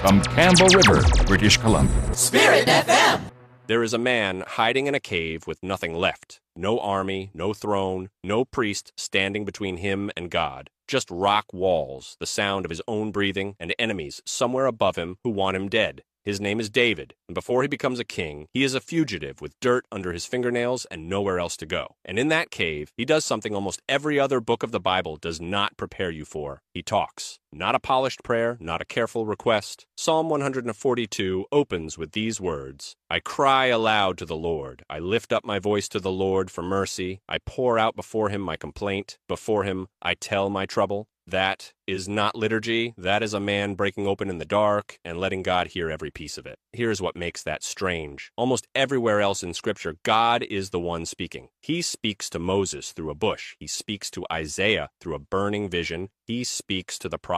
from Campbell River, British Columbia. Spirit FM. There is a man hiding in a cave with nothing left. No army, no throne, no priest standing between him and God. Just rock walls, the sound of his own breathing, and enemies somewhere above him who want him dead. His name is David, and before he becomes a king, he is a fugitive with dirt under his fingernails and nowhere else to go. And in that cave, he does something almost every other book of the Bible does not prepare you for. He talks. Not a polished prayer, not a careful request. Psalm 142 opens with these words, I cry aloud to the Lord. I lift up my voice to the Lord for mercy. I pour out before him my complaint. Before him, I tell my trouble. That is not liturgy. That is a man breaking open in the dark and letting God hear every piece of it. Here's what makes that strange. Almost everywhere else in Scripture, God is the one speaking. He speaks to Moses through a bush. He speaks to Isaiah through a burning vision. He speaks to the prophet